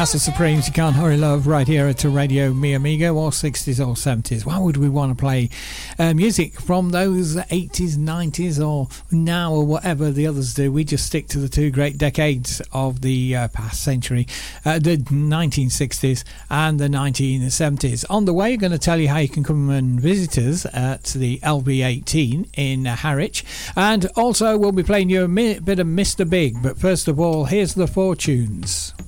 Master Supremes, You Can't Hurry Love, right here at Radio Mi Amigo, or 60s or 70s. Why would we want to play music from those 80s, 90s, or now, or whatever the others do? We just stick to the two great decades of the past century, the 1960s and the 1970s. On the way, we're going to tell you how you can come and visit us at the LB18 in Harwich, and also we'll be playing you a bit of Mr. Big. But first of all, here's the Fortunes.